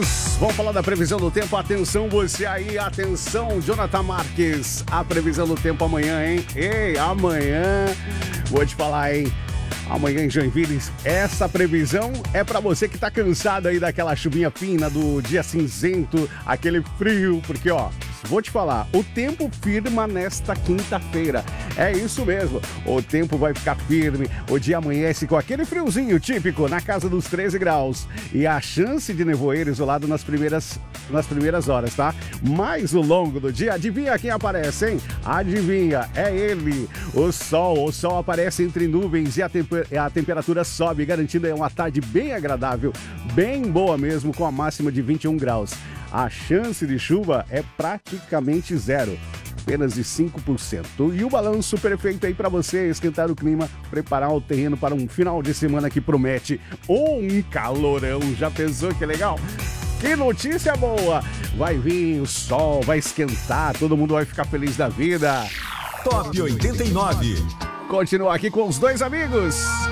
Vamos falar da previsão do tempo. Atenção você aí, atenção, Jonathan Marques. A previsão do tempo amanhã, hein? Ei, amanhã, vou te falar, hein? Amanhã em Joinville, essa previsão é pra você que tá cansado aí daquela chuvinha fina, do dia cinzento, aquele frio, porque ó, vou te falar, o tempo firma nesta quinta-feira. É isso mesmo, o tempo vai ficar firme, o dia amanhece com aquele friozinho típico na casa dos 13 graus. E a chance de nevoeiro isolado nas primeiras horas, tá? Mas ao longo do dia, adivinha quem aparece, hein? Adivinha, é ele, o sol. O sol aparece entre nuvens e a temperatura sobe, garantindo uma tarde bem agradável, bem boa mesmo, com a máxima de 21 graus. A chance de chuva é praticamente zero, apenas de 5%. E o balanço perfeito aí para você esquentar o clima, preparar o terreno para um final de semana que promete um calorão. Já pensou que legal? Que notícia boa! Vai vir o sol, vai esquentar, todo mundo vai ficar feliz da vida. Top 89. Continua aqui com os dois amigos.